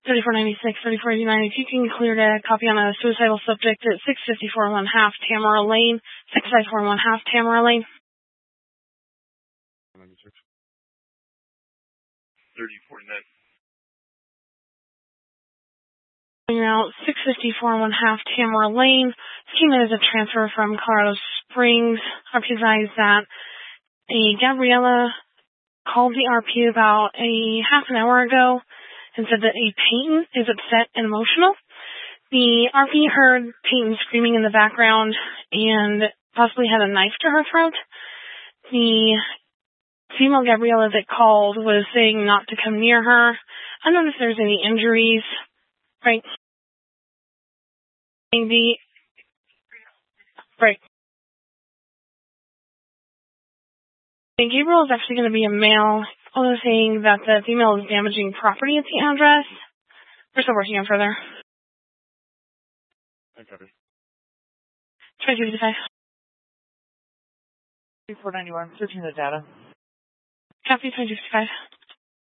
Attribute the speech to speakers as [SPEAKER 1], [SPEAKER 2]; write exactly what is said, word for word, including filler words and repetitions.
[SPEAKER 1] thirty-four ninety-six, thirty-four eighty-nine. If you can clear to copy on a suicidal subject at six fifty-four one half Tamara Lane, six fifty-four one half Tamara Lane.
[SPEAKER 2] thirty forty-nine.
[SPEAKER 1] Out six fifty-four one half Tamara Lane. This came in as a transfer from Colorado Springs. R P advised that a Gabriella called the R P about a half an hour ago and said that a Peyton is upset and emotional. The R P heard Peyton screaming in the background and possibly had a knife to her throat. The female Gabriella that called was saying not to come near her. I don't know if there's any injuries. Right. The right. And Gabriel is actually going to be a male. Also saying that the female is damaging property at the address. We're still working on further.
[SPEAKER 2] Okay.
[SPEAKER 1] twenty-two fifty-five.
[SPEAKER 3] four ninety-one, searching the data.
[SPEAKER 1] Copy twenty-two fifty-five.